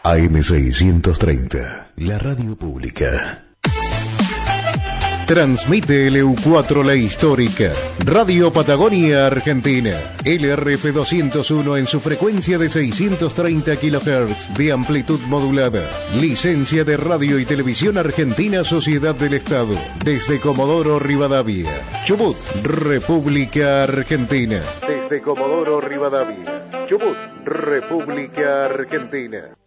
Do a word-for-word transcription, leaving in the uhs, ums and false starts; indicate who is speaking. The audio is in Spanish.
Speaker 1: A M seiscientos treinta, la radio pública. Transmite L U cuatro La Histórica, Radio Patagonia Argentina, L R F doscientos uno en su frecuencia de seiscientos treinta kilohertz de amplitud modulada. Licencia de Radio y Televisión Argentina Sociedad del Estado, desde Comodoro Rivadavia, Chubut, República Argentina. Desde Comodoro Rivadavia, Chubut, República Argentina.